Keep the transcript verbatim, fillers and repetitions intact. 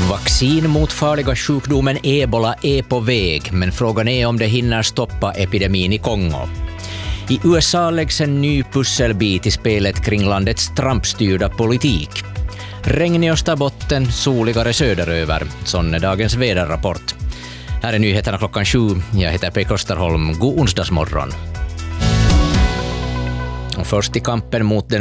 Vaccin mot farliga sjukdomen ebola är på väg, men frågan är om det hinner stoppa epidemin i Kongo. I U S A läggs en ny pusselbit i spelet kring landets Trump-styrda politik. Regn i Österbotten, soligare söderöver. Sån är dagens väderrapport. Här är nyheterna klockan sju. Jag heter Pekka Kosterholm. God onsdagsmorgon. Och först i kampen mot den